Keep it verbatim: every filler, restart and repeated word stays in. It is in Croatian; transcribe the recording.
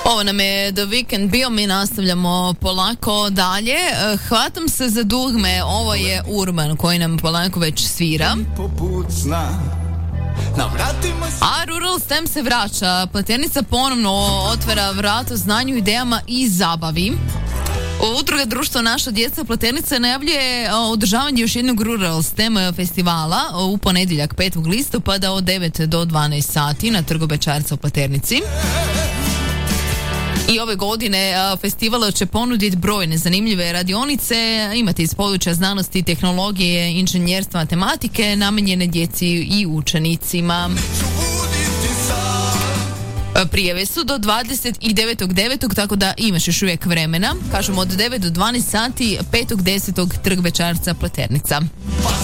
Ovo nam je The Weeknd bio, mi nastavljamo polako dalje. Hvatam se za dugme, ovo je Urban koji nam polako već svira. A Rural STEM se vraća. Pleternica ponovno otvara vrata znanju, idejama i zabavi. Udruga Društvo Naša djeca Pleternica najavljuje održavanje još jednog Rural STEM festivala u ponedjeljak petog listopada od devet do dvanaest sati na Trgu Bećarca u Pleternici. I ove godine festival će ponuditi brojne zanimljive radionice, imate iz područja znanosti, tehnologije, inženjerstva, matematike, namijenjene djeci i učenicima. Prijave su do dvadeset devetog devetog tako da imaš još uvijek vremena. Kažemo od devet do dvanaest sati, petog desetog Trg Bećarca Pleternica.